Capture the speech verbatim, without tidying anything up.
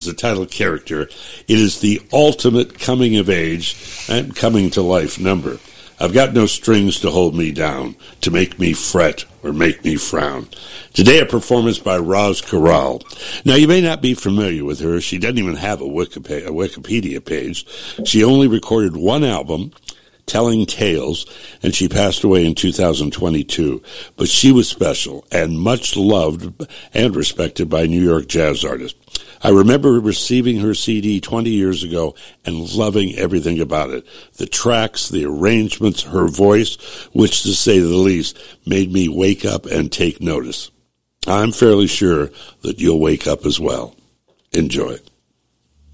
as a title character, it is the ultimate coming of age and coming to life number. I've got no strings to hold me down, to make me fret or make me frown. Today, a performance by Roz Corral. Now, you may not be familiar with her. She doesn't even have a Wikipedia, a Wikipedia page. She only recorded one album, Telling Tales, and she passed away in two thousand twenty-two. But she was special and much loved and respected by New York jazz artists. I remember receiving her C D twenty years ago and loving everything about it. The tracks, the arrangements, her voice, which to say the least, made me wake up and take notice. I'm fairly sure that you'll wake up as well. Enjoy.